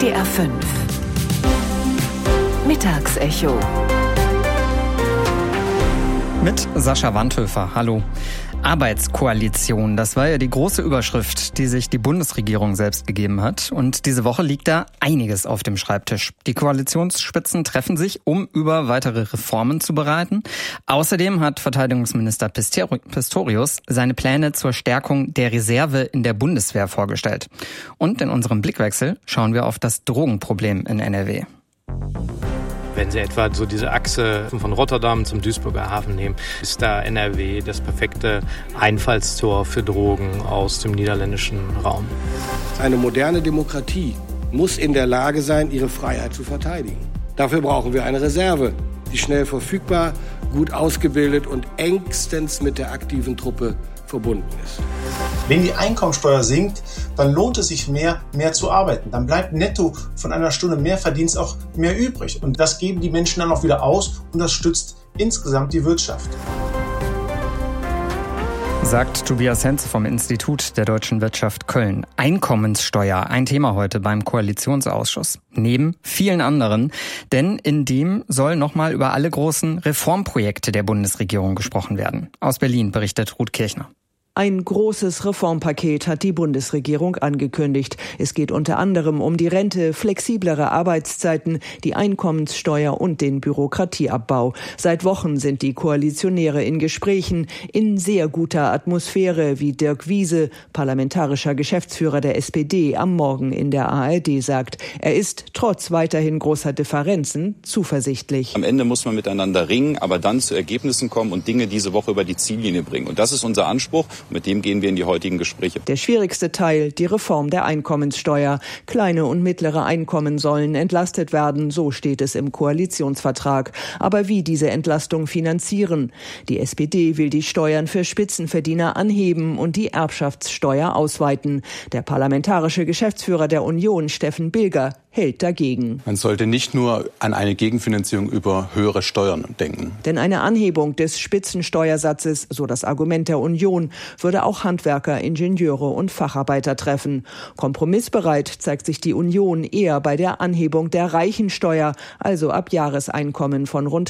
WDR 5 Mittagsecho mit Sascha Wandhöfer. Hallo. Arbeitskoalition, das war ja die große Überschrift, die sich die Bundesregierung selbst gegeben hat. Und diese Woche liegt da einiges auf dem Schreibtisch. Die Koalitionsspitzen treffen sich, um über weitere Reformen zu beraten. Außerdem hat Verteidigungsminister Pistorius seine Pläne zur Stärkung der Reserve in der Bundeswehr vorgestellt. Und in unserem Blickwechsel schauen wir auf das Drogenproblem in NRW. Wenn Sie etwa so diese Achse von Rotterdam zum Duisburger Hafen nehmen, ist da NRW das perfekte Einfallstor für Drogen aus dem niederländischen Raum. Eine moderne Demokratie muss in der Lage sein, ihre Freiheit zu verteidigen. Dafür brauchen wir eine Reserve, die schnell verfügbar, gut ausgebildet und engstens mit der aktiven Truppe verbunden ist. Wenn die Einkommensteuer sinkt, dann lohnt es sich mehr zu arbeiten. Dann bleibt netto von einer Stunde mehr Verdienst auch mehr übrig. Und das geben die Menschen dann auch wieder aus und das stützt insgesamt die Wirtschaft. Sagt Tobias Henze vom Institut der Deutschen Wirtschaft Köln. Einkommenssteuer, ein Thema heute beim Koalitionsausschuss. Neben vielen anderen, denn in dem soll nochmal über alle großen Reformprojekte der Bundesregierung gesprochen werden. Aus Berlin berichtet Ruth Kirchner. Ein großes Reformpaket hat die Bundesregierung angekündigt. Es geht unter anderem um die Rente, flexiblere Arbeitszeiten, die Einkommenssteuer und den Bürokratieabbau. Seit Wochen sind die Koalitionäre in Gesprächen, in sehr guter Atmosphäre, wie Dirk Wiese, parlamentarischer Geschäftsführer der SPD, am Morgen in der ARD sagt. Er ist trotz weiterhin großer Differenzen zuversichtlich. Am Ende muss man miteinander ringen, aber dann zu Ergebnissen kommen und Dinge diese Woche über die Ziellinie bringen. Und das ist unser Anspruch. Mit dem gehen wir in die heutigen Gespräche. Der schwierigste Teil, die Reform der Einkommenssteuer. Kleine und mittlere Einkommen sollen entlastet werden, so steht es im Koalitionsvertrag. Aber wie diese Entlastung finanzieren? Die SPD will die Steuern für Spitzenverdiener anheben und die Erbschaftssteuer ausweiten. Der parlamentarische Geschäftsführer der Union, Steffen Bilger, hält dagegen. Man sollte nicht nur an eine Gegenfinanzierung über höhere Steuern denken. Denn eine Anhebung des Spitzensteuersatzes, so das Argument der Union, würde auch Handwerker, Ingenieure und Facharbeiter treffen. Kompromissbereit zeigt sich die Union eher bei der Anhebung der Reichensteuer, also ab Jahreseinkommen von rund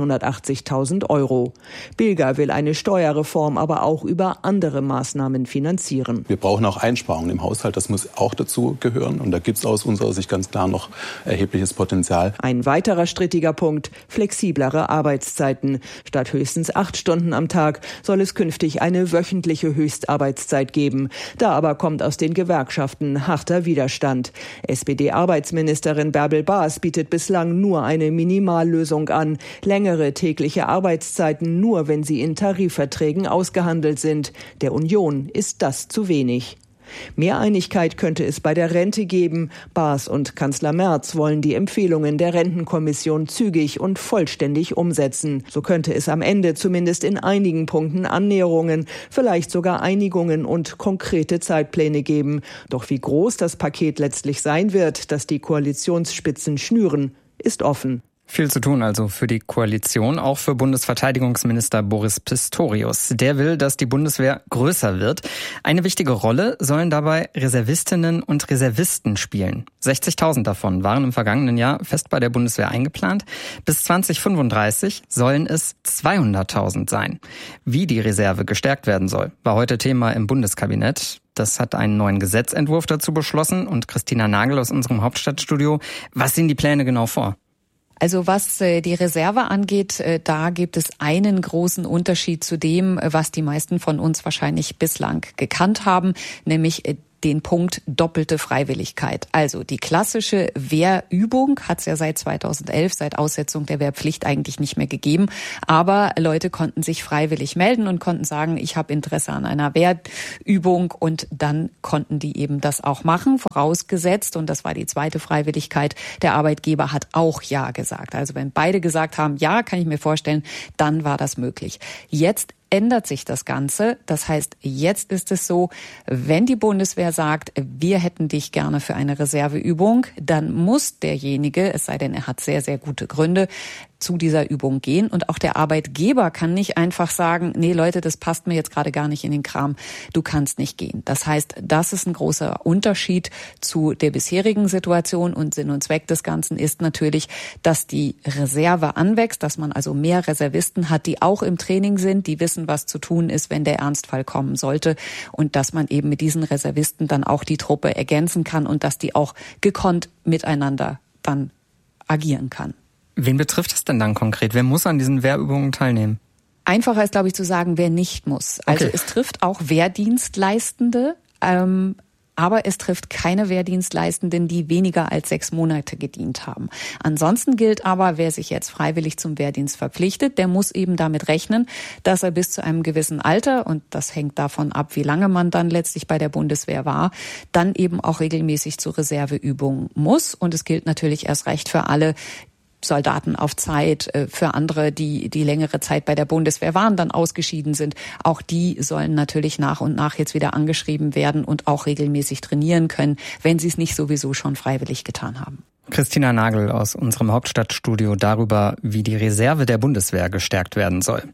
280.000 Euro. Bilger will eine Steuerreform aber auch über andere Maßnahmen finanzieren. Wir brauchen auch Einsparungen im Haushalt, das muss auch dazu gehören. Und da gibt es aus unserer Sicht ganz klar noch erhebliches Potenzial. Ein weiterer strittiger Punkt, flexiblere Arbeitszeiten. Statt höchstens 8 Stunden am Tag soll es künftig eine wöchentliche Höchstarbeitszeit geben. Da aber kommt aus den Gewerkschaften harter Widerstand. SPD-Arbeitsministerin Bärbel Baas bietet bislang nur eine Minimallösung an. Längere tägliche Arbeitszeiten nur, wenn sie in Tarifverträgen ausgehandelt sind. Der Union ist das zu wenig. Mehr Einigkeit könnte es bei der Rente geben. Baas und Kanzler Merz wollen die Empfehlungen der Rentenkommission zügig und vollständig umsetzen. So könnte es am Ende zumindest in einigen Punkten Annäherungen, vielleicht sogar Einigungen und konkrete Zeitpläne geben. Doch wie groß das Paket letztlich sein wird, das die Koalitionsspitzen schnüren, ist offen. Viel zu tun also für die Koalition, auch für Bundesverteidigungsminister Boris Pistorius. Der will, dass die Bundeswehr größer wird. Eine wichtige Rolle sollen dabei Reservistinnen und Reservisten spielen. 60.000 davon waren im vergangenen Jahr fest bei der Bundeswehr eingeplant. Bis 2035 sollen es 200.000 sein. Wie die Reserve gestärkt werden soll, war heute Thema im Bundeskabinett. Das hat einen neuen Gesetzentwurf dazu beschlossen. Und Christina Nagel aus unserem Hauptstadtstudio, was sehen die Pläne genau vor? Also was die Reserve angeht, da gibt es einen großen Unterschied zu dem, was die meisten von uns wahrscheinlich bislang gekannt haben, nämlich den Punkt doppelte Freiwilligkeit. Also die klassische Wehrübung hat es ja seit 2011, seit Aussetzung der Wehrpflicht eigentlich nicht mehr gegeben. Aber Leute konnten sich freiwillig melden und konnten sagen, ich habe Interesse an einer Wehrübung, und dann konnten die eben das auch machen, vorausgesetzt, und das war die zweite Freiwilligkeit, der Arbeitgeber hat auch Ja gesagt. Also wenn beide gesagt haben, ja, kann ich mir vorstellen, dann war das möglich. Jetzt ändert sich das Ganze. Das heißt, jetzt ist es so, wenn die Bundeswehr sagt, wir hätten dich gerne für eine Reserveübung, dann muss derjenige, es sei denn, er hat sehr, sehr gute Gründe, zu dieser Übung gehen. Und auch der Arbeitgeber kann nicht einfach sagen, nee Leute, das passt mir jetzt gerade gar nicht in den Kram, du kannst nicht gehen. Das heißt, das ist ein großer Unterschied zu der bisherigen Situation, und Sinn und Zweck des Ganzen ist natürlich, dass die Reserve anwächst, dass man also mehr Reservisten hat, die auch im Training sind, die wissen, was zu tun ist, wenn der Ernstfall kommen sollte, und dass man eben mit diesen Reservisten dann auch die Truppe ergänzen kann und dass die auch gekonnt miteinander dann agieren kann. Wen betrifft es denn dann konkret? Wer muss an diesen Wehrübungen teilnehmen? Einfacher ist, glaube ich, zu sagen, wer nicht muss. Also es trifft auch Wehrdienstleistende, aber es trifft keine Wehrdienstleistenden, die weniger als 6 Monate gedient haben. Ansonsten gilt aber, wer sich jetzt freiwillig zum Wehrdienst verpflichtet, der muss eben damit rechnen, dass er bis zu einem gewissen Alter, und das hängt davon ab, wie lange man dann letztlich bei der Bundeswehr war, dann eben auch regelmäßig zu Reserveübungen muss. Und es gilt natürlich erst recht für alle Soldaten auf Zeit, für andere, die längere Zeit bei der Bundeswehr waren, dann ausgeschieden sind. Auch die sollen natürlich nach und nach jetzt wieder angeschrieben werden und auch regelmäßig trainieren können, wenn sie es nicht sowieso schon freiwillig getan haben. Christina Nagel aus unserem Hauptstadtstudio darüber, wie die Reserve der Bundeswehr gestärkt werden soll.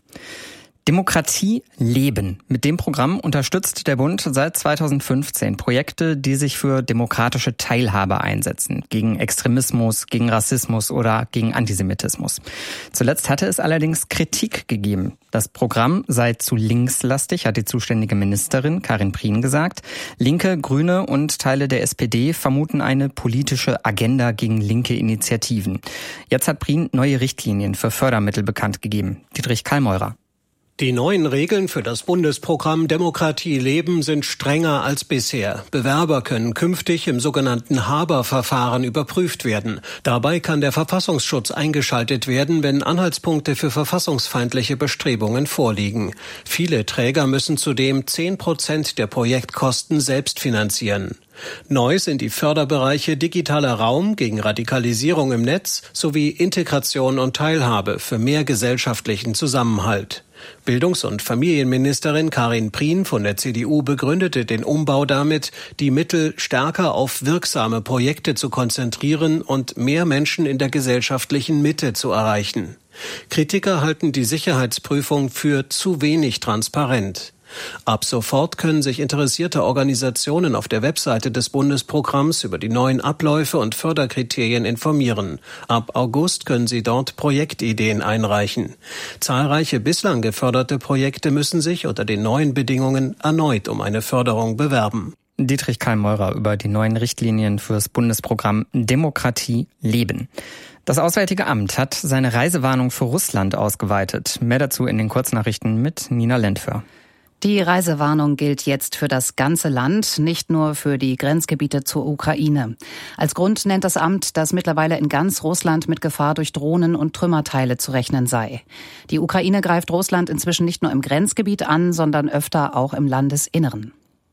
Demokratie leben. Mit dem Programm unterstützt der Bund seit 2015 Projekte, die sich für demokratische Teilhabe einsetzen. Gegen Extremismus, gegen Rassismus oder gegen Antisemitismus. Zuletzt hatte es allerdings Kritik gegeben. Das Programm sei zu linkslastig, hat die zuständige Ministerin Karin Prien gesagt. Linke, Grüne und Teile der SPD vermuten eine politische Agenda gegen linke Initiativen. Jetzt hat Prien neue Richtlinien für Fördermittel bekannt gegeben. Dietrich Kallmeurer. Die neuen Regeln für das Bundesprogramm Demokratie leben sind strenger als bisher. Bewerber können künftig im sogenannten Haber-Verfahren überprüft werden. Dabei kann der Verfassungsschutz eingeschaltet werden, wenn Anhaltspunkte für verfassungsfeindliche Bestrebungen vorliegen. Viele Träger müssen zudem 10% der Projektkosten selbst finanzieren. Neu sind die Förderbereiche digitaler Raum gegen Radikalisierung im Netz sowie Integration und Teilhabe für mehr gesellschaftlichen Zusammenhalt. Bildungs- und Familienministerin Karin Prien von der CDU begründete den Umbau damit, die Mittel stärker auf wirksame Projekte zu konzentrieren und mehr Menschen in der gesellschaftlichen Mitte zu erreichen. Kritiker halten die Sicherheitsprüfung für zu wenig transparent. Ab sofort können sich interessierte Organisationen auf der Webseite des Bundesprogramms über die neuen Abläufe und Förderkriterien informieren. Ab August können sie dort Projektideen einreichen. Zahlreiche bislang geförderte Projekte müssen sich unter den neuen Bedingungen erneut um eine Förderung bewerben. Dietrich Kallmeurer über die neuen Richtlinien fürs Bundesprogramm Demokratie leben. Das Auswärtige Amt hat seine Reisewarnung für Russland ausgeweitet. Mehr dazu in den Kurznachrichten mit Nina Lentfer. Die Reisewarnung gilt jetzt für das ganze Land, nicht nur für die Grenzgebiete zur Ukraine. Als Grund nennt das Amt, dass mittlerweile in ganz Russland mit Gefahr durch Drohnen und Trümmerteile zu rechnen sei. Die Ukraine greift Russland inzwischen nicht nur im Grenzgebiet an, sondern öfter auch im Landesinneren.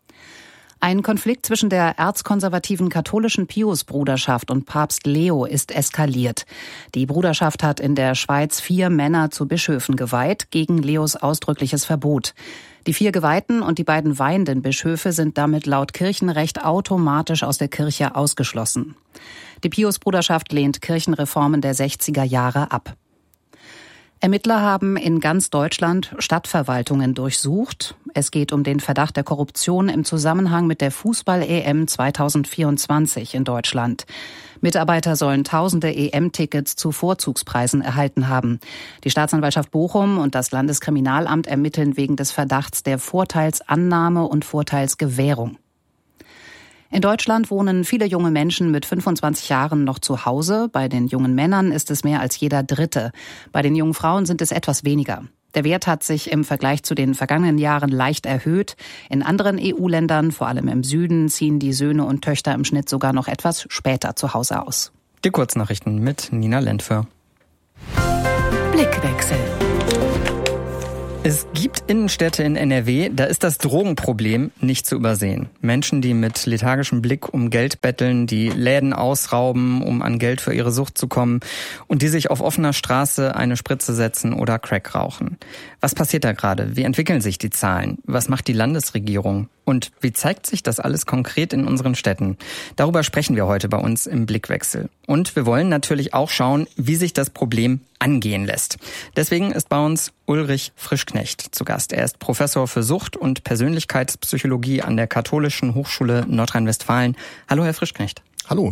Ein Konflikt zwischen der erzkonservativen katholischen Pius-Bruderschaft und Papst Leo ist eskaliert. Die Bruderschaft hat in der Schweiz 4 Männer zu Bischöfen geweiht, gegen Leos ausdrückliches Verbot. Die 4 Geweihten und die beiden weihenden Bischöfe sind damit laut Kirchenrecht automatisch aus der Kirche ausgeschlossen. Die Pius-Bruderschaft lehnt Kirchenreformen der 60er Jahre ab. Ermittler haben in ganz Deutschland Stadtverwaltungen durchsucht. Es geht um den Verdacht der Korruption im Zusammenhang mit der Fußball-EM 2024 in Deutschland. Mitarbeiter sollen tausende EM-Tickets zu Vorzugspreisen erhalten haben. Die Staatsanwaltschaft Bochum und das Landeskriminalamt ermitteln wegen des Verdachts der Vorteilsannahme und Vorteilsgewährung. In Deutschland wohnen viele junge Menschen mit 25 Jahren noch zu Hause. Bei den jungen Männern ist es mehr als jeder Dritte. Bei den jungen Frauen sind es etwas weniger. Der Wert hat sich im Vergleich zu den vergangenen Jahren leicht erhöht. In anderen EU-Ländern, vor allem im Süden, ziehen die Söhne und Töchter im Schnitt sogar noch etwas später zu Hause aus. Die Kurznachrichten mit Nina Lentfer. Blickwechsel. Es gibt Innenstädte in NRW, da ist das Drogenproblem nicht zu übersehen. Menschen, die mit lethargischem Blick um Geld betteln, die Läden ausrauben, um an Geld für ihre Sucht zu kommen und die sich auf offener Straße eine Spritze setzen oder Crack rauchen. Was passiert da gerade? Wie entwickeln sich die Zahlen? Was macht die Landesregierung? Und wie zeigt sich das alles konkret in unseren Städten? Darüber sprechen wir heute bei uns im Blickwechsel. Und wir wollen natürlich auch schauen, wie sich das Problem angehen lässt. Deswegen ist bei uns Ulrich Frischknecht zu Gast. Er ist Professor für Sucht- und Persönlichkeitspsychologie an der Katholischen Hochschule Nordrhein-Westfalen. Hallo, Herr Frischknecht. Hallo.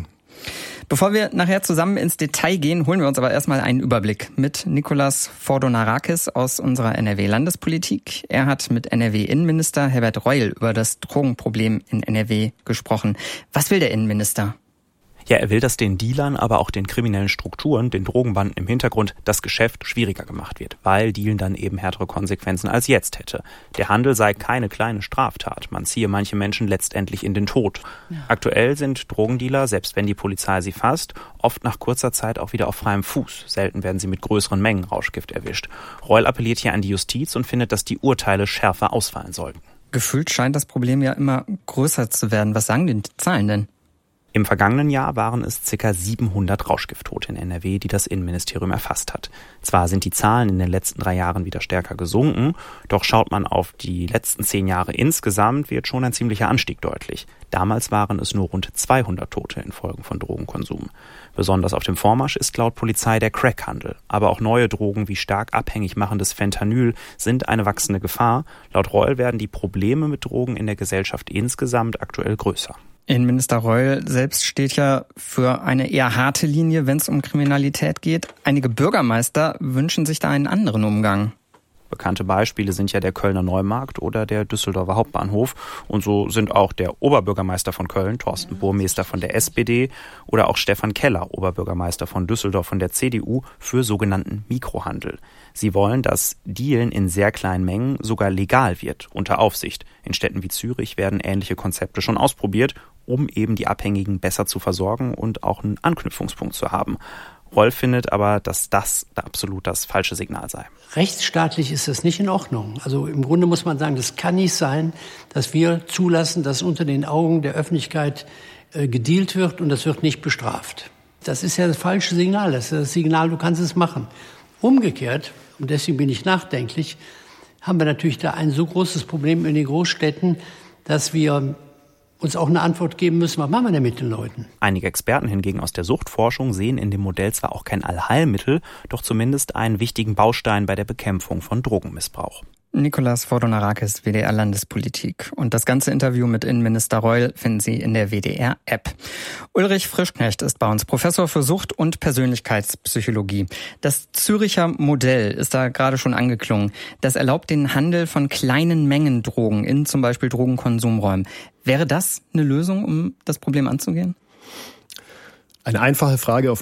Bevor wir nachher zusammen ins Detail gehen, holen wir uns aber erstmal einen Überblick mit Nikolaos Fordonarakis aus unserer NRW-Landespolitik. Er hat mit NRW-Innenminister Herbert Reul über das Drogenproblem in NRW gesprochen. Was will der Innenminister? Ja, er will, dass den Dealern, aber auch den kriminellen Strukturen, den Drogenbanden im Hintergrund, das Geschäft schwieriger gemacht wird, weil Dealen dann eben härtere Konsequenzen als jetzt hätte. Der Handel sei keine kleine Straftat, man ziehe manche Menschen letztendlich in den Tod. Ja. Aktuell sind Drogendealer, selbst wenn die Polizei sie fasst, oft nach kurzer Zeit auch wieder auf freiem Fuß. Selten werden sie mit größeren Mengen Rauschgift erwischt. Reul appelliert hier an die Justiz und findet, dass die Urteile schärfer ausfallen sollten. Gefühlt scheint das Problem ja immer größer zu werden. Was sagen die Zahlen denn? Im vergangenen Jahr waren es ca. 700 Rauschgifttote in NRW, die das Innenministerium erfasst hat. Zwar sind die Zahlen in den letzten 3 Jahren wieder stärker gesunken, doch schaut man auf die letzten 10 Jahre insgesamt, wird schon ein ziemlicher Anstieg deutlich. Damals waren es nur rund 200 Tote infolge von Drogenkonsum. Besonders auf dem Vormarsch ist laut Polizei der Crackhandel. Aber auch neue Drogen wie stark abhängig machendes Fentanyl sind eine wachsende Gefahr. Laut Reul werden die Probleme mit Drogen in der Gesellschaft insgesamt aktuell größer. Innenminister Reul selbst steht ja für eine eher harte Linie, wenn es um Kriminalität geht. Einige Bürgermeister wünschen sich da einen anderen Umgang. Bekannte Beispiele sind ja der Kölner Neumarkt oder der Düsseldorfer Hauptbahnhof. Und so sind auch der Oberbürgermeister von Köln, Thorsten Burmester von der SPD, oder auch Stefan Keller, Oberbürgermeister von Düsseldorf von der CDU, für sogenannten Mikrohandel. Sie wollen, dass Dealen in sehr kleinen Mengen sogar legal wird, unter Aufsicht. In Städten wie Zürich werden ähnliche Konzepte schon ausprobiert, um eben die Abhängigen besser zu versorgen und auch einen Anknüpfungspunkt zu haben. Reul findet aber, dass das absolut das falsche Signal sei. Rechtsstaatlich ist das nicht in Ordnung. Also im Grunde muss man sagen, das kann nicht sein, dass wir zulassen, dass unter den Augen der Öffentlichkeit gedealt wird und das wird nicht bestraft. Das ist ja das falsche Signal. Das ist das Signal, du kannst es machen. Umgekehrt, und deswegen bin ich nachdenklich, haben wir natürlich da ein so großes Problem in den Großstädten, dass wir uns auch eine Antwort geben müssen, was machen wir denn mit den Leuten? Einige Experten hingegen aus der Suchtforschung sehen in dem Modell zwar auch kein Allheilmittel, doch zumindest einen wichtigen Baustein bei der Bekämpfung von Drogenmissbrauch. Nikolaos Fordonarakis, WDR Landespolitik. Und das ganze Interview mit Innenminister Reul finden Sie in der WDR-App. Ulrich Frischknecht ist bei uns Professor für Sucht- und Persönlichkeitspsychologie. Das Züricher Modell ist da gerade schon angeklungen. Das erlaubt den Handel von kleinen Mengen Drogen in zum Beispiel Drogenkonsumräumen. Wäre das eine Lösung, um das Problem anzugehen? Eine einfache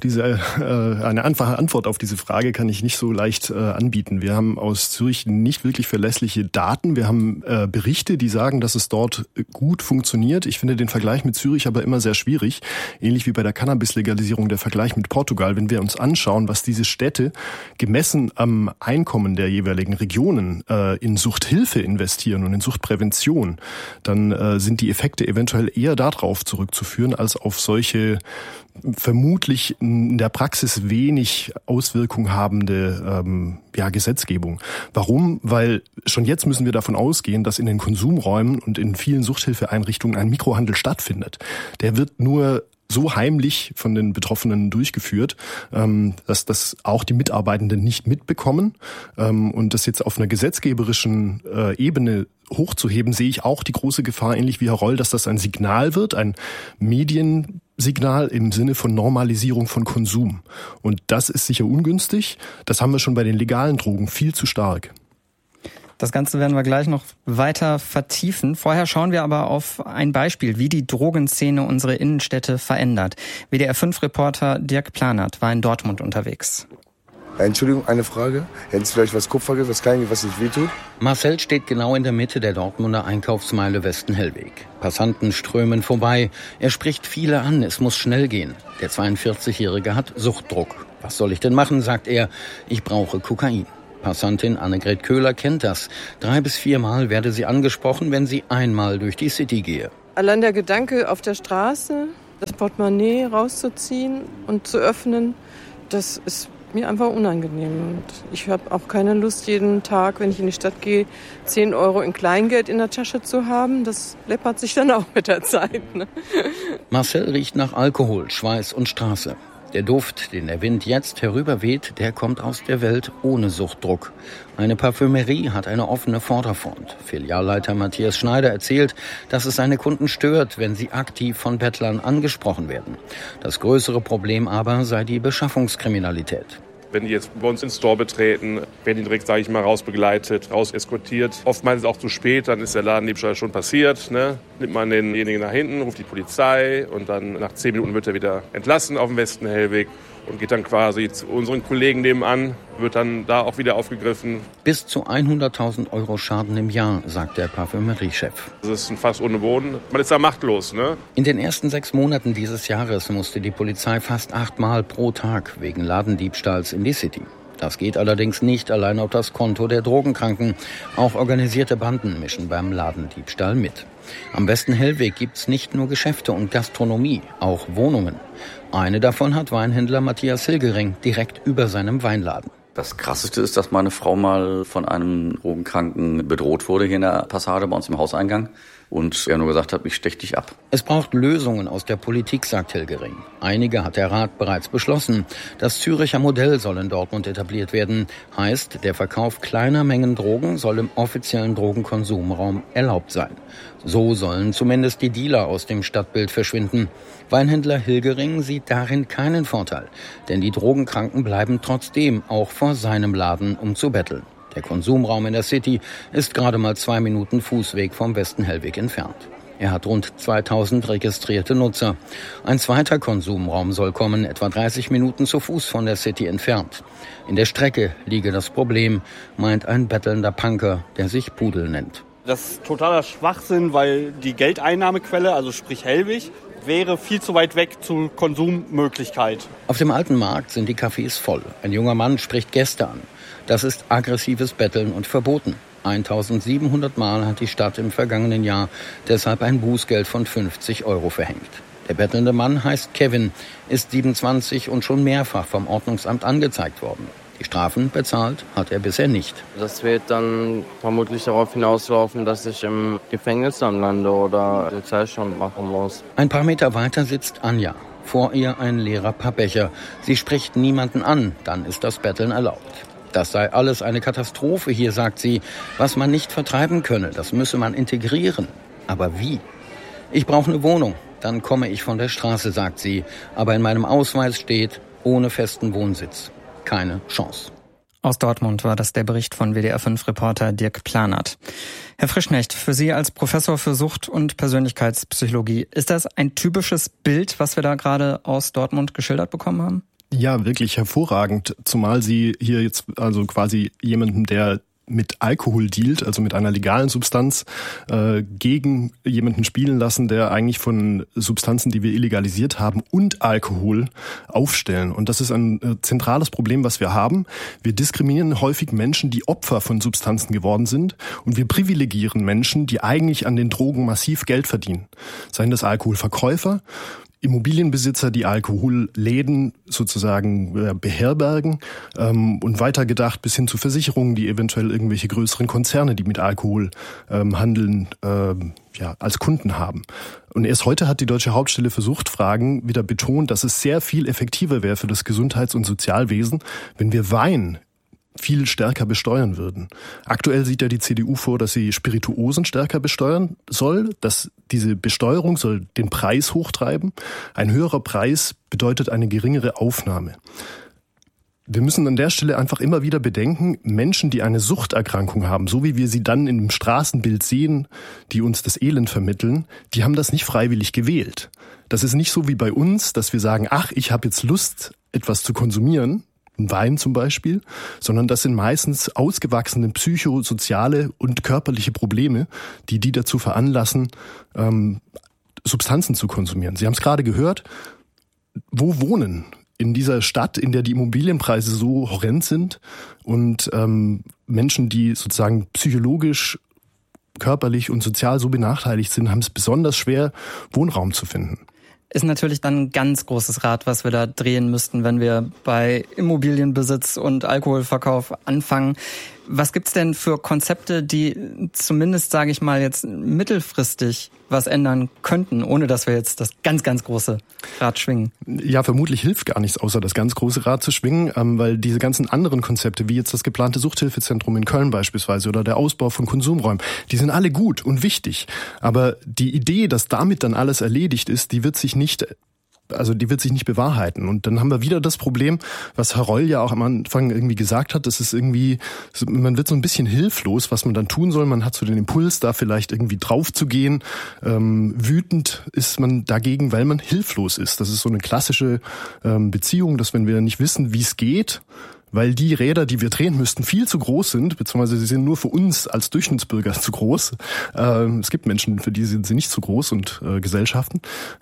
Antwort auf diese Frage kann ich nicht so leicht anbieten. Wir haben aus Zürich nicht wirklich verlässliche Daten. Wir haben Berichte, die sagen, dass es dort gut funktioniert. Ich finde den Vergleich mit Zürich aber immer sehr schwierig. Ähnlich wie bei der Cannabis-Legalisierung der Vergleich mit Portugal. Wenn wir uns anschauen, was diese Städte gemessen am Einkommen der jeweiligen Regionen in Suchthilfe investieren und in Suchtprävention, dann sind die Effekte eventuell eher darauf zurückzuführen, als auf solche vermutlich in der Praxis wenig Auswirkung habende Gesetzgebung. Warum? Weil schon jetzt müssen wir davon ausgehen, dass in den Konsumräumen und in vielen Suchthilfeeinrichtungen ein Mikrohandel stattfindet. Der wird nur so heimlich von den Betroffenen durchgeführt, dass das auch die Mitarbeitenden nicht mitbekommen. Und das jetzt auf einer gesetzgeberischen Ebene hochzuheben, sehe ich auch die große Gefahr, ähnlich wie Herr Reul, dass das ein Signal wird, ein Mediensignal im Sinne von Normalisierung von Konsum. Und das ist sicher ungünstig. Das haben wir schon bei den legalen Drogen viel zu stark. Das Ganze werden wir gleich noch weiter vertiefen. Vorher schauen wir aber auf ein Beispiel, wie die Drogenszene unsere Innenstädte verändert. WDR-5-Reporter Dirk Planert war in Dortmund unterwegs. Entschuldigung, eine Frage. Hätten Sie vielleicht was Kupferges, was Kleines, was nicht wehtut? Marcel steht genau in der Mitte der Dortmunder Einkaufsmeile Westen-Hellweg. Passanten strömen vorbei. Er spricht viele an, es muss schnell gehen. Der 42-Jährige hat Suchtdruck. Was soll ich denn machen, sagt er. Ich brauche Kokain. Passantin Annegret Köhler kennt das. 3 bis 4 Mal werde sie angesprochen, wenn sie einmal durch die City gehe. Allein der Gedanke, auf der Straße das Portemonnaie rauszuziehen und zu öffnen, das ist mir einfach unangenehm. Und ich habe auch keine Lust, jeden Tag, wenn ich in die Stadt gehe, 10 Euro in Kleingeld in der Tasche zu haben. Das läppert sich dann auch mit der Zeit. Ne? Marcel riecht nach Alkohol, Schweiß und Straße. Der Duft, den der Wind jetzt herüberweht, der kommt aus der Welt ohne Suchtdruck. Eine Parfümerie hat eine offene Vorderfront. Filialleiter Matthias Schneider erzählt, dass es seine Kunden stört, wenn sie aktiv von Bettlern angesprochen werden. Das größere Problem aber sei die Beschaffungskriminalität. Wenn die jetzt bei uns ins Store betreten, werden die direkt, sage ich mal, rausbegleitet, rauseskortiert. Oftmals ist es auch zu spät, dann ist der Ladendiebstahl schon passiert. Ne? Nimmt man denjenigen nach hinten, ruft die Polizei und dann nach 10 Minuten wird er wieder entlassen auf dem Westen-Hellweg und geht dann quasi zu unseren Kollegen nebenan, wird dann da auch wieder aufgegriffen. Bis zu 100.000 € Schaden im Jahr, sagt der Parfümeriechef. Das ist ein Fass ohne Boden. Man ist da machtlos. Ne? In den ersten 6 Monaten dieses Jahres musste die Polizei fast 8-mal pro Tag wegen Ladendiebstahls in die City. Das geht allerdings nicht allein auf das Konto der Drogenkranken. Auch organisierte Banden mischen beim Ladendiebstahl mit. Am Westen-Hellweg gibt's nicht nur Geschäfte und Gastronomie, auch Wohnungen. Eine davon hat Weinhändler Matthias Hilgering direkt über seinem Weinladen. Das Krasseste ist, dass meine Frau mal von einem Drogenkranken bedroht wurde hier in der Passage bei uns im Hauseingang. Und er nur gesagt hat, ich stech dich ab. Es braucht Lösungen aus der Politik, sagt Hilgering. Einige hat der Rat bereits beschlossen. Das Züricher Modell soll in Dortmund etabliert werden. Heißt, der Verkauf kleiner Mengen Drogen soll im offiziellen Drogenkonsumraum erlaubt sein. So sollen zumindest die Dealer aus dem Stadtbild verschwinden. Weinhändler Hilgering sieht darin keinen Vorteil. Denn die Drogenkranken bleiben trotzdem auch vor seinem Laden, um zu betteln. Der Konsumraum in der City ist gerade mal 2 Minuten Fußweg vom Westen-Hellweg entfernt. Er hat rund 2000 registrierte Nutzer. Ein zweiter Konsumraum soll kommen, etwa 30 Minuten zu Fuß von der City entfernt. In der Strecke liege das Problem, meint ein bettelnder Punker, der sich Pudel nennt. Das ist totaler Schwachsinn, weil die Geldeinnahmequelle, also sprich Hellwig, wäre viel zu weit weg zur Konsummöglichkeit. Auf dem alten Markt sind die Cafés voll. Ein junger Mann spricht Gäste an. Das ist aggressives Betteln und verboten. 1700 Mal hat die Stadt im vergangenen Jahr deshalb ein Bußgeld von 50 € verhängt. Der bettelnde Mann heißt Kevin, ist 27 und schon mehrfach vom Ordnungsamt angezeigt worden. Die Strafen bezahlt hat er bisher nicht. Das wird dann vermutlich darauf hinauslaufen, dass ich im Gefängnis dann lande oder Sozialstand machen muss. Ein paar Meter weiter sitzt Anja. Vor ihr ein leerer Pappbecher. Sie spricht niemanden an, dann ist das Betteln erlaubt. Das sei alles eine Katastrophe hier, sagt sie. Was man nicht vertreiben könne, das müsse man integrieren. Aber wie? Ich brauche eine Wohnung, dann komme ich von der Straße, sagt sie. Aber in meinem Ausweis steht, ohne festen Wohnsitz. Keine Chance. Aus Dortmund war das der Bericht von WDR5-Reporter Dirk Planert. Herr Frischknecht, für Sie als Professor für Sucht- und Persönlichkeitspsychologie, ist das ein typisches Bild, was wir da gerade aus Dortmund geschildert bekommen haben? Ja, wirklich hervorragend, zumal Sie hier jetzt also quasi jemanden, der mit Alkohol dealt, also mit einer legalen Substanz, gegen jemanden spielen lassen, der eigentlich von Substanzen, die wir illegalisiert haben, und Alkohol aufstellen. Und das ist ein zentrales Problem, was wir haben. Wir diskriminieren häufig Menschen, die Opfer von Substanzen geworden sind, und wir privilegieren Menschen, die eigentlich an den Drogen massiv Geld verdienen. Seien das Alkoholverkäufer, Immobilienbesitzer, die Alkoholläden sozusagen beherbergen, und weitergedacht bis hin zu Versicherungen, die eventuell irgendwelche größeren Konzerne, die mit Alkohol handeln, als Kunden haben. Und erst heute hat die Deutsche Hauptstelle für Suchtfragen wieder betont, dass es sehr viel effektiver wäre für das Gesundheits- und Sozialwesen, wenn wir Wein viel stärker besteuern würden. Aktuell sieht ja die CDU vor, dass sie Spirituosen stärker besteuern soll, dass diese Besteuerung soll den Preis hochtreiben. Ein höherer Preis bedeutet eine geringere Aufnahme. Wir müssen an der Stelle einfach immer wieder bedenken, Menschen, die eine Suchterkrankung haben, so wie wir sie dann im Straßenbild sehen, die uns das Elend vermitteln, die haben das nicht freiwillig gewählt. Das ist nicht so wie bei uns, dass wir sagen, ach, ich habe jetzt Lust, etwas zu konsumieren, Wein zum Beispiel, sondern das sind meistens ausgewachsene psychosoziale und körperliche Probleme, die dazu veranlassen, Substanzen zu konsumieren. Sie haben es gerade gehört, wo wohnen in dieser Stadt, in der die Immobilienpreise so horrend sind und Menschen, die sozusagen psychologisch, körperlich und sozial so benachteiligt sind, haben es besonders schwer, Wohnraum zu finden. Ist natürlich dann ein ganz großes Rad, was wir da drehen müssten, wenn wir bei Immobilienbesitz und Alkoholverkauf anfangen. Was gibt's denn für Konzepte, die zumindest, sage ich mal, jetzt mittelfristig was ändern könnten, ohne dass wir jetzt das ganz, ganz große Rad schwingen. Ja, vermutlich hilft gar nichts, außer das ganz große Rad zu schwingen, weil diese ganzen anderen Konzepte, wie jetzt das geplante Suchthilfezentrum in Köln beispielsweise oder der Ausbau von Konsumräumen, die sind alle gut und wichtig. Aber die Idee, dass damit dann alles erledigt ist, die wird sich nicht bewahrheiten. Und dann haben wir wieder das Problem, was Herr Reul ja auch am Anfang irgendwie gesagt hat, das ist irgendwie, man wird so ein bisschen hilflos, was man dann tun soll. Man hat so den Impuls, da vielleicht irgendwie drauf zu gehen. Wütend ist man dagegen, weil man hilflos ist. Das ist so eine klassische Beziehung, dass wenn wir nicht wissen, wie es geht, weil die Räder, die wir drehen müssten, viel zu groß sind, beziehungsweise sie sind nur für uns als Durchschnittsbürger zu groß. Es gibt Menschen, für die sind sie nicht zu groß und Gesellschaften.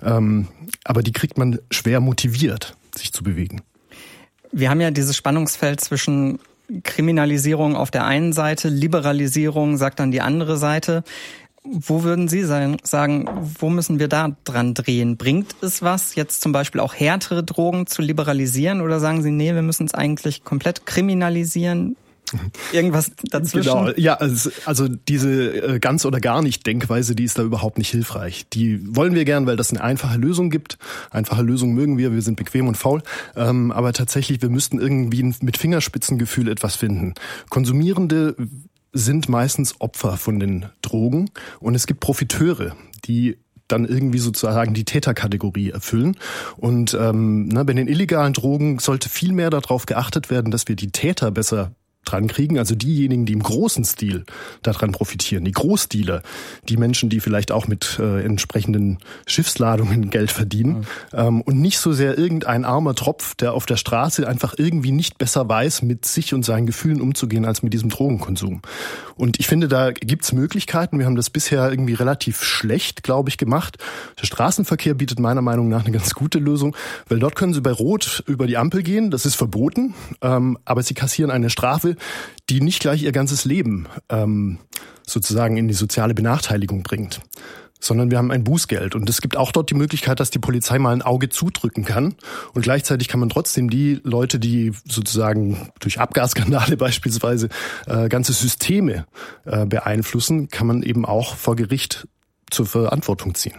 Aber die kriegt man schwer motiviert, sich zu bewegen. Wir haben ja dieses Spannungsfeld zwischen Kriminalisierung auf der einen Seite, Liberalisierung, sagt dann die andere Seite. Wo würden Sie sagen, wo müssen wir da dran drehen? Bringt es was, jetzt zum Beispiel auch härtere Drogen zu liberalisieren? Oder sagen Sie, nee, wir müssen es eigentlich komplett kriminalisieren? Irgendwas dazwischen? Genau, ja, also diese ganz oder gar nicht Denkweise, die ist da überhaupt nicht hilfreich. Die wollen wir gern, weil das eine einfache Lösung gibt. Einfache Lösungen mögen wir sind bequem und faul. Aber tatsächlich, wir müssten irgendwie mit Fingerspitzengefühl etwas finden. Konsumierende sind meistens Opfer von den Drogen und es gibt Profiteure, die dann irgendwie sozusagen die Täterkategorie erfüllen. Und bei den illegalen Drogen sollte viel mehr darauf geachtet werden, dass wir die Täter besser dran kriegen, also diejenigen, die im großen Stil daran profitieren, die Großdealer, die Menschen, die vielleicht auch mit entsprechenden Schiffsladungen Geld verdienen, und nicht so sehr irgendein armer Tropf, der auf der Straße einfach irgendwie nicht besser weiß, mit sich und seinen Gefühlen umzugehen, als mit diesem Drogenkonsum. Und ich finde, da gibt's Möglichkeiten. Wir haben das bisher irgendwie relativ schlecht, glaube ich, gemacht. Der Straßenverkehr bietet meiner Meinung nach eine ganz gute Lösung, weil dort können Sie bei Rot über die Ampel gehen, das ist verboten, aber Sie kassieren eine Strafe, die nicht gleich ihr ganzes Leben sozusagen in die soziale Benachteiligung bringt, sondern wir haben ein Bußgeld. Und es gibt auch dort die Möglichkeit, dass die Polizei mal ein Auge zudrücken kann. Und gleichzeitig kann man trotzdem die Leute, die sozusagen durch Abgasskandale beispielsweise ganze Systeme beeinflussen, kann man eben auch vor Gericht zur Verantwortung ziehen.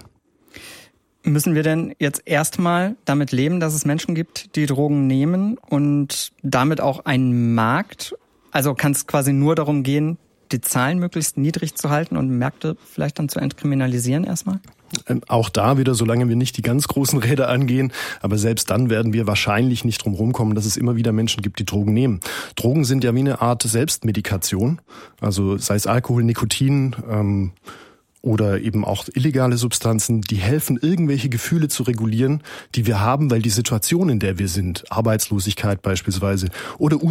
Müssen wir denn jetzt erstmal damit leben, dass es Menschen gibt, die Drogen nehmen und damit auch einen Markt? Also kann es quasi nur darum gehen, die Zahlen möglichst niedrig zu halten und Märkte vielleicht dann zu entkriminalisieren erstmal? Auch da wieder, solange wir nicht die ganz großen Räder angehen, aber selbst dann werden wir wahrscheinlich nicht drum rumkommen, dass es immer wieder Menschen gibt, die Drogen nehmen. Drogen sind ja wie eine Art Selbstmedikation, also sei es Alkohol, Nikotin, oder eben auch illegale Substanzen, die helfen, irgendwelche Gefühle zu regulieren, die wir haben, weil die Situation, in der wir sind, Arbeitslosigkeit beispielsweise oder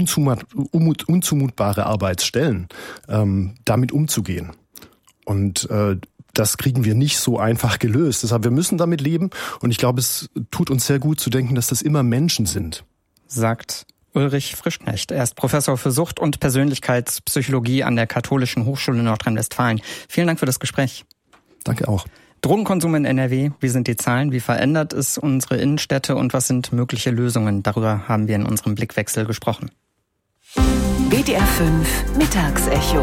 unzumutbare Arbeitsstellen, damit umzugehen. Und das kriegen wir nicht so einfach gelöst. Deshalb, wir müssen damit leben. Und ich glaube, es tut uns sehr gut zu denken, dass das immer Menschen sind. Sagt Ulrich Frischknecht. Er ist Professor für Sucht- und Persönlichkeitspsychologie an der Katholischen Hochschule Nordrhein-Westfalen. Vielen Dank für das Gespräch. Danke auch. Drogenkonsum in NRW, wie sind die Zahlen, wie verändert es unsere Innenstädte und was sind mögliche Lösungen? Darüber haben wir in unserem Blickwechsel gesprochen. WDR 5 Mittagsecho.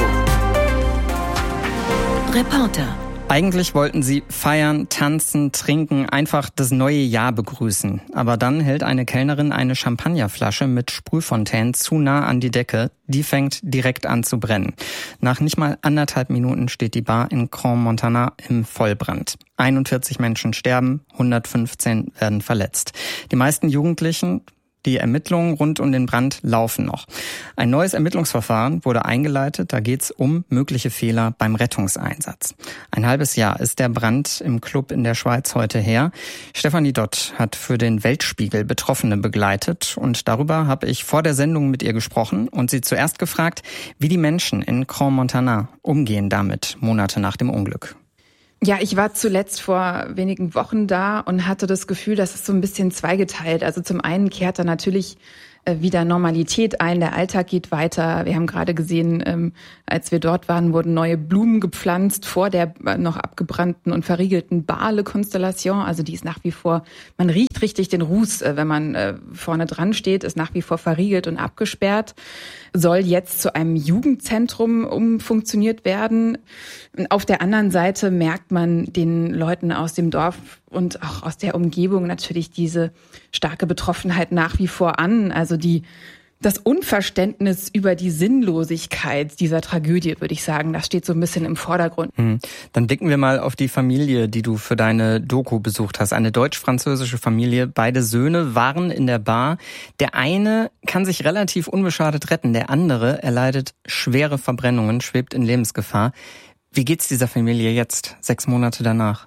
Reporter. Eigentlich wollten sie feiern, tanzen, trinken, einfach das neue Jahr begrüßen. Aber dann hält eine Kellnerin eine Champagnerflasche mit Sprühfontänen zu nah an die Decke. Die fängt direkt an zu brennen. Nach nicht mal 1,5 Minuten steht die Bar in Crans-Montana im Vollbrand. 41 Menschen sterben, 115 werden verletzt. Die meisten Jugendlichen. Die Ermittlungen rund um den Brand laufen noch. Ein neues Ermittlungsverfahren wurde eingeleitet. Da geht es um mögliche Fehler beim Rettungseinsatz. Ein halbes Jahr ist der Brand im Club in der Schweiz heute her. Stefanie Dott hat für den Weltspiegel Betroffene begleitet. Und darüber habe ich vor der Sendung mit ihr gesprochen und sie zuerst gefragt, wie die Menschen in Crans-Montana umgehen damit, Monate nach dem Unglück. Ja, ich war zuletzt vor wenigen Wochen da und hatte das Gefühl, das ist so ein bisschen zweigeteilt. Also zum einen kehrt da natürlich wieder Normalität ein, der Alltag geht weiter. Wir haben gerade gesehen, als wir dort waren, wurden neue Blumen gepflanzt vor der noch abgebrannten und verriegelten Bale-Konstellation. Also die ist nach wie vor, man riecht richtig den Ruß, wenn man vorne dran steht, ist nach wie vor verriegelt und abgesperrt. Soll jetzt zu einem Jugendzentrum umfunktioniert werden. Auf der anderen Seite merkt man den Leuten aus dem Dorf und auch aus der Umgebung natürlich diese starke Betroffenheit nach wie vor an. Also das Unverständnis über die Sinnlosigkeit dieser Tragödie, würde ich sagen, das steht so ein bisschen im Vordergrund. Dann blicken wir mal auf die Familie, die du für deine Doku besucht hast. Eine deutsch-französische Familie. Beide Söhne waren in der Bar. Der eine kann sich relativ unbeschadet retten. Der andere erleidet schwere Verbrennungen, schwebt in Lebensgefahr. Wie geht's dieser Familie jetzt, 6 Monate danach?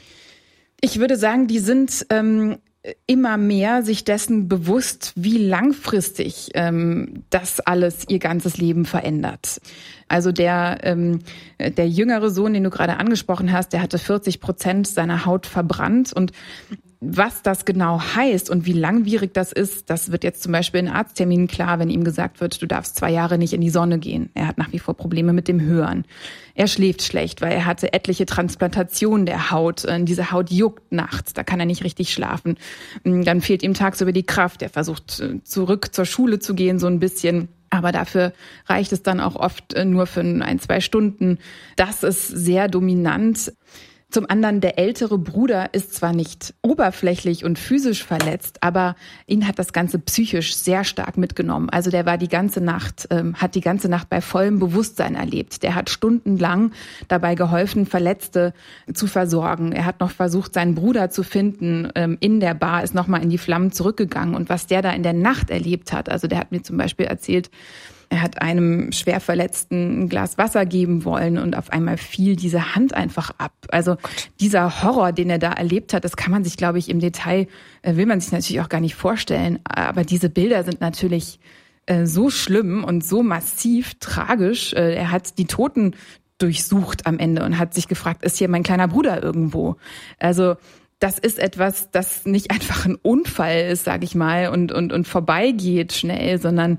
Ich würde sagen, die sind immer mehr sich dessen bewusst, wie langfristig das alles ihr ganzes Leben verändert. Also der jüngere Sohn, den du gerade angesprochen hast, der hatte 40% seiner Haut verbrannt, und was das genau heißt und wie langwierig das ist, das wird jetzt zum Beispiel in Arztterminen klar, wenn ihm gesagt wird, du darfst 2 Jahre nicht in die Sonne gehen. Er hat nach wie vor Probleme mit dem Hören. Er schläft schlecht, weil er hatte etliche Transplantationen der Haut. Diese Haut juckt nachts, da kann er nicht richtig schlafen. Dann fehlt ihm tagsüber die Kraft. Er versucht zurück zur Schule zu gehen, so ein bisschen. Aber dafür reicht es dann auch oft nur für 1-2 Stunden. Das ist sehr dominant. Zum anderen, der ältere Bruder ist zwar nicht oberflächlich und physisch verletzt, aber ihn hat das Ganze psychisch sehr stark mitgenommen. Also der war hat die ganze Nacht bei vollem Bewusstsein erlebt. Der hat stundenlang dabei geholfen, Verletzte zu versorgen. Er hat noch versucht, seinen Bruder zu finden in der Bar, ist nochmal in die Flammen zurückgegangen. Und was der da in der Nacht erlebt hat, also der hat mir zum Beispiel erzählt, er hat einem Schwerverletzten ein Glas Wasser geben wollen und auf einmal fiel diese Hand einfach ab. Also dieser Horror, den er da erlebt hat, das kann man sich, glaube ich, im Detail, will man sich natürlich auch gar nicht vorstellen. Aber diese Bilder sind natürlich so schlimm und so massiv tragisch. Er hat die Toten durchsucht am Ende und hat sich gefragt, ist hier mein kleiner Bruder irgendwo? Also das ist etwas, das nicht einfach ein Unfall ist, sage ich mal, und vorbeigeht schnell, sondern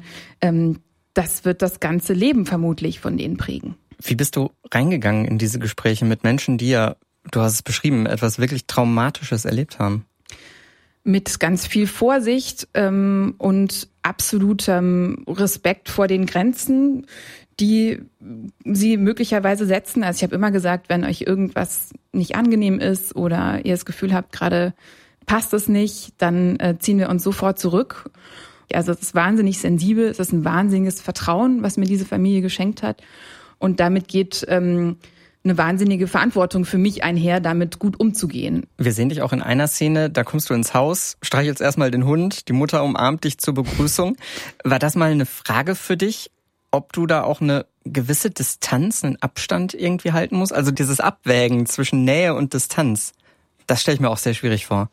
das wird das ganze Leben vermutlich von denen prägen. Wie bist du reingegangen in diese Gespräche mit Menschen, die ja, du hast es beschrieben, etwas wirklich Traumatisches erlebt haben? Mit ganz viel Vorsicht und absolutem Respekt vor den Grenzen, die sie möglicherweise setzen. Also ich habe immer gesagt, wenn euch irgendwas nicht angenehm ist oder ihr das Gefühl habt, gerade passt es nicht, dann ziehen wir uns sofort zurück. Also es ist wahnsinnig sensibel, es ist ein wahnsinniges Vertrauen, was mir diese Familie geschenkt hat. Und damit geht eine wahnsinnige Verantwortung für mich einher, damit gut umzugehen. Wir sehen dich auch in einer Szene, da kommst du ins Haus, streichelst erstmal den Hund, die Mutter umarmt dich zur Begrüßung. War das mal eine Frage für dich, ob du da auch eine gewisse Distanz, einen Abstand irgendwie halten musst? Also dieses Abwägen zwischen Nähe und Distanz, das stelle ich mir auch sehr schwierig vor.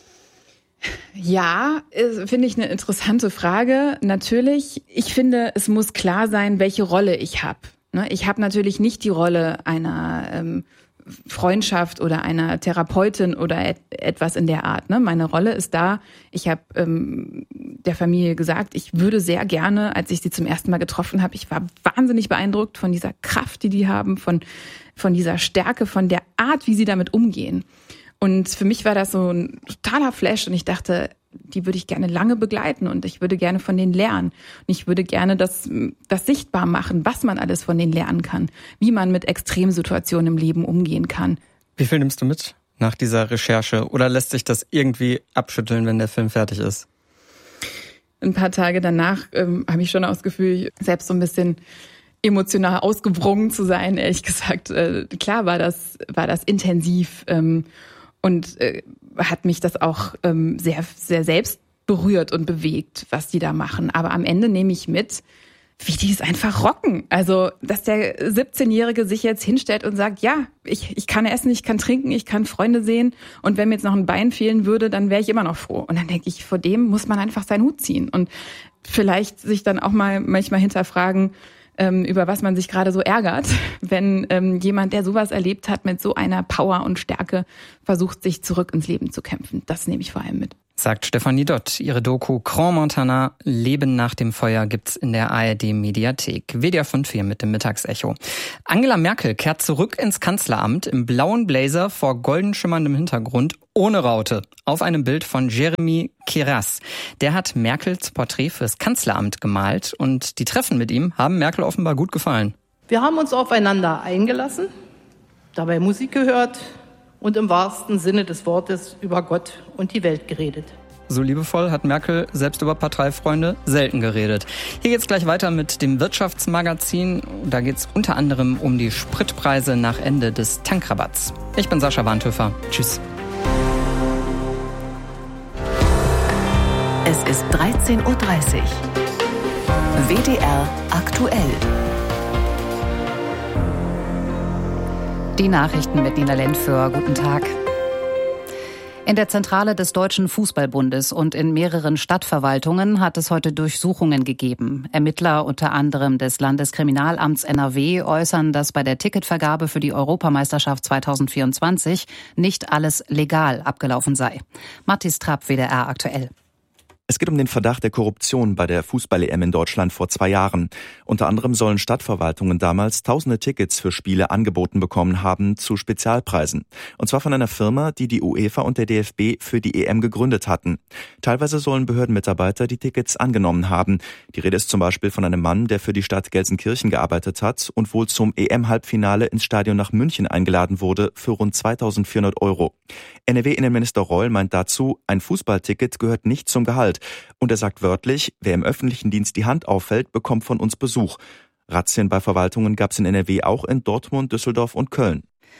Ja, finde ich eine interessante Frage. Natürlich, ich finde, es muss klar sein, welche Rolle ich habe. Ich habe natürlich nicht die Rolle einer Freundschaft oder einer Therapeutin oder etwas in der Art. Meine Rolle ist da. Ich habe der Familie gesagt, ich würde sehr gerne, als ich sie zum ersten Mal getroffen habe, ich war wahnsinnig beeindruckt von dieser Kraft, die haben, von dieser Stärke, von der Art, wie sie damit umgehen. Und für mich war das so ein totaler Flash und ich dachte, die würde ich gerne lange begleiten und ich würde gerne von denen lernen. Und ich würde gerne das sichtbar machen, was man alles von denen lernen kann, wie man mit Extremsituationen im Leben umgehen kann. Wie viel nimmst du mit nach dieser Recherche oder lässt sich das irgendwie abschütteln, wenn der Film fertig ist? Ein paar Tage danach habe ich schon das Gefühl, selbst so ein bisschen emotional ausgewrungen zu sein, ehrlich gesagt. Klar war das intensiv. Und hat mich das auch sehr, sehr selbst berührt und bewegt, was die da machen. Aber am Ende nehme ich mit, wie die es einfach rocken. Also, dass der 17-Jährige sich jetzt hinstellt und sagt, ja, ich kann essen, ich kann trinken, ich kann Freunde sehen. Und wenn mir jetzt noch ein Bein fehlen würde, dann wäre ich immer noch froh. Und dann denke ich, vor dem muss man einfach seinen Hut ziehen. Und vielleicht sich dann auch mal manchmal hinterfragen, über was man sich gerade so ärgert, wenn jemand, der sowas erlebt hat, mit so einer Power und Stärke versucht, sich zurück ins Leben zu kämpfen. Das nehme ich vor allem mit. Sagt Stefanie Dott. Ihre Doku Grand Montana, Leben nach dem Feuer gibt's in der ARD-Mediathek. WDR 5 mit dem Mittagsecho. Angela Merkel kehrt zurück ins Kanzleramt im blauen Blazer vor golden schimmerndem Hintergrund ohne Raute. Auf einem Bild von Jeremy Keras. Der hat Merkels Porträt fürs Kanzleramt gemalt und die Treffen mit ihm haben Merkel offenbar gut gefallen. Wir haben uns aufeinander eingelassen, dabei Musik gehört und im wahrsten Sinne des Wortes über Gott und die Welt geredet. So liebevoll hat Merkel selbst über Parteifreunde selten geredet. Hier geht's gleich weiter mit dem Wirtschaftsmagazin. Da geht's unter anderem um die Spritpreise nach Ende des Tankrabatts. Ich bin Sascha Warntöfer. Tschüss. Es ist 13:30 Uhr. WDR aktuell. Die Nachrichten mit Nina Lentföhr. Guten Tag. In der Zentrale des Deutschen Fußballbundes und in mehreren Stadtverwaltungen hat es heute Durchsuchungen gegeben. Ermittler unter anderem des Landeskriminalamts NRW äußern, dass bei der Ticketvergabe für die Europameisterschaft 2024 nicht alles legal abgelaufen sei. Mathis Trapp, WDR aktuell. Es geht um den Verdacht der Korruption bei der Fußball-EM in Deutschland vor 2 Jahren. Unter anderem sollen Stadtverwaltungen damals tausende Tickets für Spiele angeboten bekommen haben zu Spezialpreisen. Und zwar von einer Firma, die die UEFA und der DFB für die EM gegründet hatten. Teilweise sollen Behördenmitarbeiter die Tickets angenommen haben. Die Rede ist zum Beispiel von einem Mann, der für die Stadt Gelsenkirchen gearbeitet hat und wohl zum EM-Halbfinale ins Stadion nach München eingeladen wurde für rund 2.400 €. NRW-Innenminister Reul meint dazu, ein Fußballticket gehört nicht zum Gehalt. Und er sagt wörtlich, wer im öffentlichen Dienst die Hand aufhält, bekommt von uns Besuch. Razzien bei Verwaltungen gab es in NRW auch in Dortmund, Düsseldorf und Köln.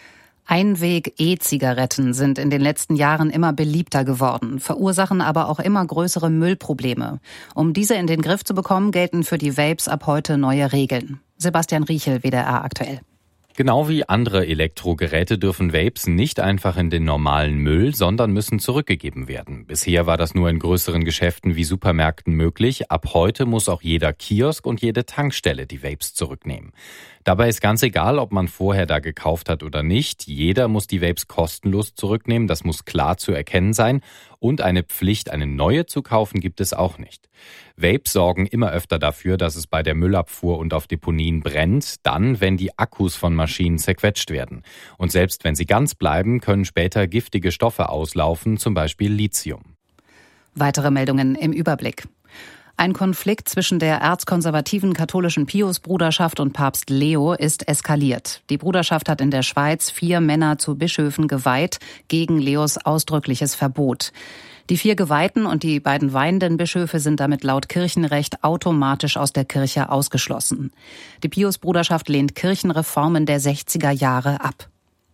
Einweg-E-Zigaretten sind in den letzten Jahren immer beliebter geworden, verursachen aber auch immer größere Müllprobleme. Um diese in den Griff zu bekommen, gelten für die Vapes ab heute neue Regeln. Sebastian Riechel, WDR aktuell. Genau wie andere Elektrogeräte dürfen Vapes nicht einfach in den normalen Müll, sondern müssen zurückgegeben werden. Bisher war das nur in größeren Geschäften wie Supermärkten möglich. Ab heute muss auch jeder Kiosk und jede Tankstelle die Vapes zurücknehmen. Dabei ist ganz egal, ob man vorher da gekauft hat oder nicht. Jeder muss die Vapes kostenlos zurücknehmen. Das muss klar zu erkennen sein. Und eine Pflicht, eine neue zu kaufen, gibt es auch nicht. Vapes sorgen immer öfter dafür, dass es bei der Müllabfuhr und auf Deponien brennt, dann, wenn die Akkus von Maschinen zerquetscht werden. Und selbst wenn sie ganz bleiben, können später giftige Stoffe auslaufen, zum Beispiel Lithium. Weitere Meldungen im Überblick. Ein Konflikt zwischen der erzkonservativen katholischen Pius-Bruderschaft und Papst Leo ist eskaliert. Die Bruderschaft hat in der Schweiz 4 Männer zu Bischöfen geweiht, gegen Leos ausdrückliches Verbot. Die 4 Geweihten und die beiden weihenden Bischöfe sind damit laut Kirchenrecht automatisch aus der Kirche ausgeschlossen. Die Pius-Bruderschaft lehnt Kirchenreformen der 60er Jahre ab.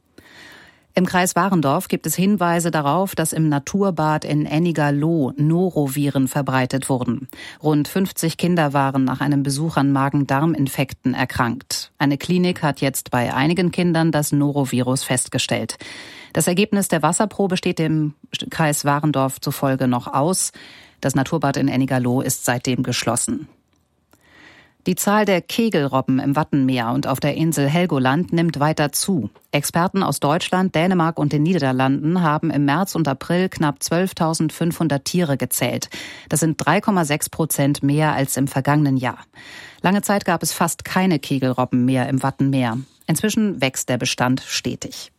Im Kreis Warendorf gibt es Hinweise darauf, dass im Naturbad in Ennigerloh Noroviren verbreitet wurden. Rund 50 Kinder waren nach einem Besuch an Magen-Darm-Infekten erkrankt. Eine Klinik hat jetzt bei einigen Kindern das Norovirus festgestellt. Das Ergebnis der Wasserprobe steht dem Kreis Warendorf zufolge noch aus. Das Naturbad in Ennigerloh ist seitdem geschlossen. Die Zahl der Kegelrobben im Wattenmeer und auf der Insel Helgoland nimmt weiter zu. Experten aus Deutschland, Dänemark und den Niederlanden haben im März und April knapp 12.500 Tiere gezählt. Das sind 3,6% mehr als im vergangenen Jahr. Lange Zeit gab es fast keine Kegelrobben mehr im Wattenmeer. Inzwischen wächst der Bestand stetig.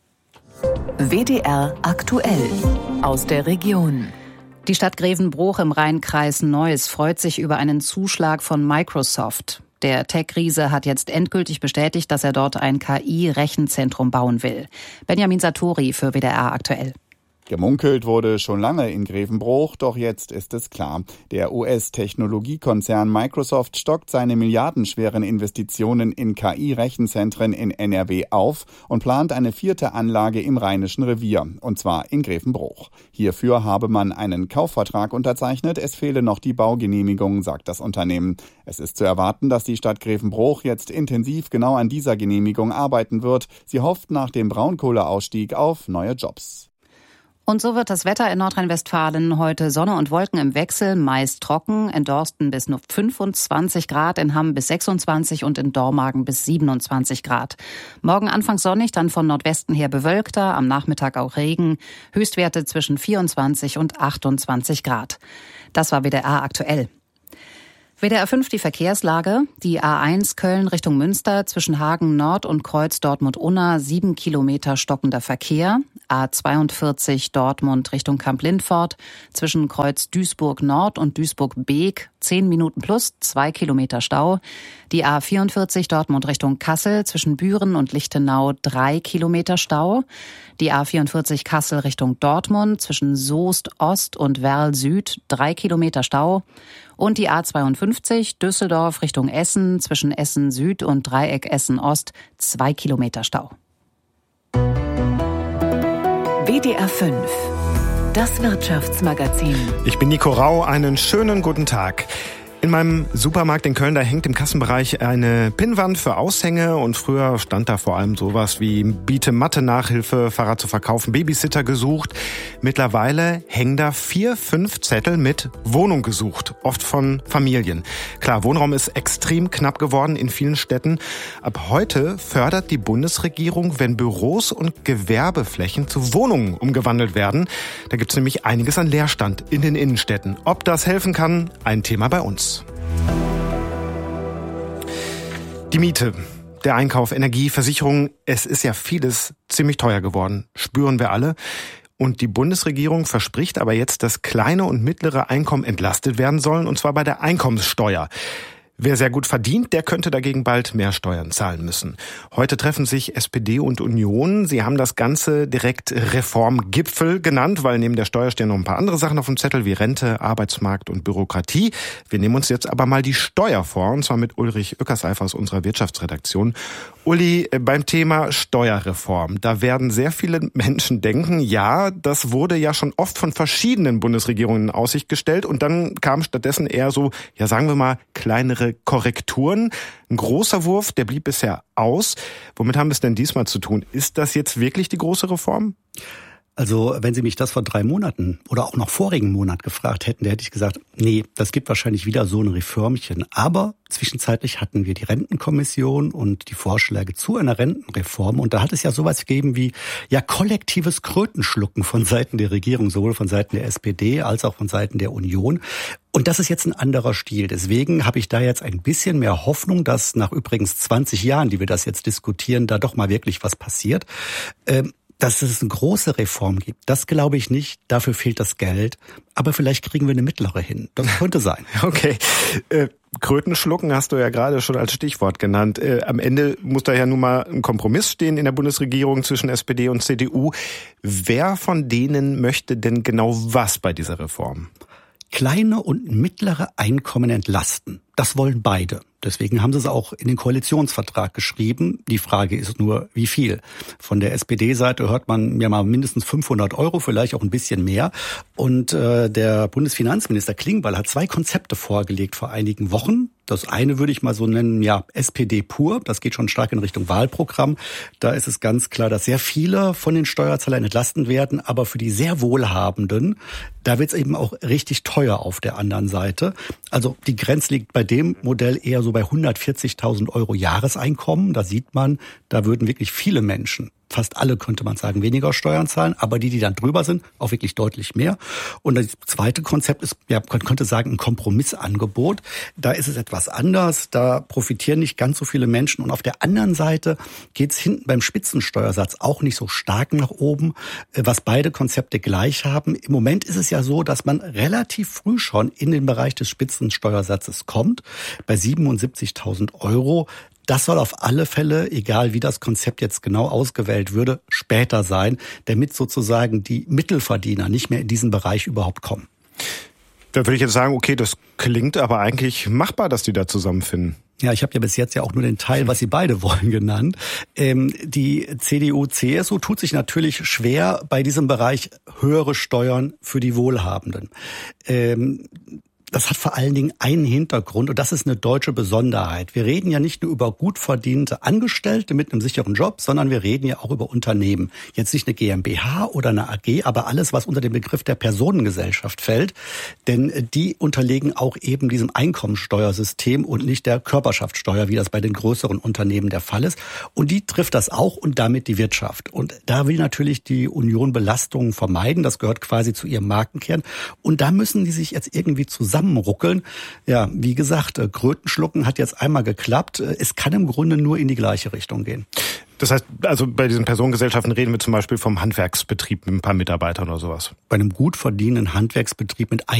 WDR aktuell aus der Region. Die Stadt Grevenbroich im Rheinkreis Neuss freut sich über einen Zuschlag von Microsoft. Der Tech-Riese hat jetzt endgültig bestätigt, dass er dort ein KI-Rechenzentrum bauen will. Benjamin Satori für WDR aktuell. Gemunkelt wurde schon lange in Grevenbroich, doch jetzt ist es klar. Der US-Technologiekonzern Microsoft stockt seine milliardenschweren Investitionen in KI-Rechenzentren in NRW auf und plant eine 4. Anlage im Rheinischen Revier, und zwar in Grevenbroich. Hierfür habe man einen Kaufvertrag unterzeichnet, es fehle noch die Baugenehmigung, sagt das Unternehmen. Es ist zu erwarten, dass die Stadt Grevenbroich jetzt intensiv genau an dieser Genehmigung arbeiten wird. Sie hofft nach dem Braunkohleausstieg auf neue Jobs. Und so wird das Wetter in Nordrhein-Westfalen heute Sonne und Wolken im Wechsel, meist trocken, in Dorsten bis nur 25 Grad, in Hamm bis 26 und in Dormagen bis 27 Grad. Morgen anfangs sonnig, dann von Nordwesten her bewölkter, am Nachmittag auch Regen, Höchstwerte zwischen 24 und 28 Grad. Das war WDR aktuell. WDR 5 die Verkehrslage. Die A1 Köln Richtung Münster zwischen Hagen Nord und Kreuz Dortmund-Unna 7 Kilometer stockender Verkehr. A42 Dortmund Richtung Kamp-Lindfort zwischen Kreuz Duisburg Nord und Duisburg-Beek 10 Minuten plus, 2 Kilometer Stau. Die A44 Dortmund Richtung Kassel zwischen Büren und Lichtenau 3 Kilometer Stau. Die A44 Kassel Richtung Dortmund zwischen Soest Ost und Werl Süd 3 Kilometer Stau. Und die A52 Düsseldorf Richtung Essen zwischen Essen Süd und Dreieck Essen Ost 2 Kilometer Stau. WDR 5, das Wirtschaftsmagazin. Ich bin Nico Rau, einen schönen guten Tag. In meinem Supermarkt in Köln, da hängt im Kassenbereich eine Pinnwand für Aushänge und früher stand da vor allem sowas wie biete Mathe-Nachhilfe, Fahrrad zu verkaufen, Babysitter gesucht. Mittlerweile hängen da 4, 5 Zettel mit Wohnung gesucht, oft von Familien. Klar, Wohnraum ist extrem knapp geworden in vielen Städten. Ab heute fördert die Bundesregierung, wenn Büros und Gewerbeflächen zu Wohnungen umgewandelt werden. Da gibt's nämlich einiges an Leerstand in den Innenstädten. Ob das helfen kann, ein Thema bei uns. Die Miete, der Einkauf, Energie, Versicherung, es ist ja vieles ziemlich teuer geworden, spüren wir alle. Und die Bundesregierung verspricht aber jetzt, dass kleine und mittlere Einkommen entlastet werden sollen, und zwar bei der Einkommenssteuer. Wer sehr gut verdient, der könnte dagegen bald mehr Steuern zahlen müssen. Heute treffen sich SPD und Union. Sie haben das Ganze direkt Reformgipfel genannt, weil neben der Steuer stehen noch ein paar andere Sachen auf dem Zettel wie Rente, Arbeitsmarkt und Bürokratie. Wir nehmen uns jetzt aber mal die Steuer vor, und zwar mit Ulrich Ueckerseifer aus unserer Wirtschaftsredaktion. Uli, beim Thema Steuerreform, da werden sehr viele Menschen denken, ja, das wurde ja schon oft von verschiedenen Bundesregierungen in Aussicht gestellt, und dann kam stattdessen eher so, ja sagen wir mal, kleinere Korrekturen. Ein großer Wurf, der blieb bisher aus. Womit haben wir es denn diesmal zu tun? Ist das jetzt wirklich die große Reform? Also wenn Sie mich das vor 3 Monaten oder auch noch vorigen Monat gefragt hätten, da hätte ich gesagt, nee, das gibt wahrscheinlich wieder so ein Reformchen. Aber zwischenzeitlich hatten wir die Rentenkommission und die Vorschläge zu einer Rentenreform. Und da hat es ja sowas gegeben wie ja kollektives Krötenschlucken von Seiten der Regierung, sowohl von Seiten der SPD als auch von Seiten der Union. Und das ist jetzt ein anderer Stil. Deswegen habe ich da jetzt ein bisschen mehr Hoffnung, dass nach übrigens 20 Jahren, die wir das jetzt diskutieren, da doch mal wirklich was passiert. Dass es eine große Reform gibt, das glaube ich nicht. Dafür fehlt das Geld. Aber vielleicht kriegen wir eine mittlere hin. Das könnte sein. Okay. Krötenschlucken hast du ja gerade schon als Stichwort genannt. Am Ende muss da ja nun mal ein Kompromiss stehen in der Bundesregierung zwischen SPD und CDU. Wer von denen möchte denn genau was bei dieser Reform? Kleine und mittlere Einkommen entlasten. Das wollen beide. Deswegen haben sie es auch in den Koalitionsvertrag geschrieben. Die Frage ist nur, wie viel? Von der SPD-Seite hört man ja mal mindestens 500 €, vielleicht auch ein bisschen mehr. Und der Bundesfinanzminister Klingbeil hat 2 Konzepte vorgelegt vor einigen Wochen. Das eine würde ich mal so nennen, ja, SPD pur. Das geht schon stark in Richtung Wahlprogramm. Da ist es ganz klar, dass sehr viele von den Steuerzahlern entlasten werden. Aber für die sehr Wohlhabenden, da wird es eben auch richtig teuer auf der anderen Seite. Also die Grenze liegt bei dem Modell eher so bei 140.000 € Jahreseinkommen. Da sieht man, da würden wirklich viele Menschen, fast alle könnte man sagen, weniger Steuern zahlen, aber die dann drüber sind, auch wirklich deutlich mehr. Und das zweite Konzept ist, ja, man könnte sagen, ein Kompromissangebot. Da ist es etwas anders, da profitieren nicht ganz so viele Menschen. Und auf der anderen Seite geht es hinten beim Spitzensteuersatz auch nicht so stark nach oben, was beide Konzepte gleich haben. Im Moment ist es ja so, dass man relativ früh schon in den Bereich des Spitzensteuersatzes kommt, bei 77.000 €. Das soll auf alle Fälle, egal wie das Konzept jetzt genau ausgewählt würde, später sein, damit sozusagen die Mittelverdiener nicht mehr in diesen Bereich überhaupt kommen. Da würde ich jetzt sagen, okay, das klingt aber eigentlich machbar, dass die da zusammenfinden. Ja, ich habe ja bis jetzt ja auch nur den Teil, was sie beide wollen, genannt. Die CDU, CSU tut sich natürlich schwer bei diesem Bereich höhere Steuern für die Wohlhabenden. Das hat vor allen Dingen einen Hintergrund, und das ist eine deutsche Besonderheit. Wir reden ja nicht nur über gut verdiente Angestellte mit einem sicheren Job, sondern wir reden ja auch über Unternehmen. Jetzt nicht eine GmbH oder eine AG, aber alles, was unter den Begriff der Personengesellschaft fällt. Denn die unterlegen auch eben diesem Einkommensteuersystem und nicht der Körperschaftssteuer, wie das bei den größeren Unternehmen der Fall ist. Und die trifft das auch und damit die Wirtschaft. Und da will natürlich die Union Belastungen vermeiden. Das gehört quasi zu ihrem Markenkern. Und da müssen die sich jetzt irgendwie zusammenruckeln. Ja, wie gesagt, Krötenschlucken hat jetzt einmal geklappt. Es kann im Grunde nur in die gleiche Richtung gehen. Das heißt, also bei diesen Personengesellschaften reden wir zum Beispiel vom Handwerksbetrieb mit ein paar Mitarbeitern oder sowas? Bei einem gut verdienenden Handwerksbetrieb mit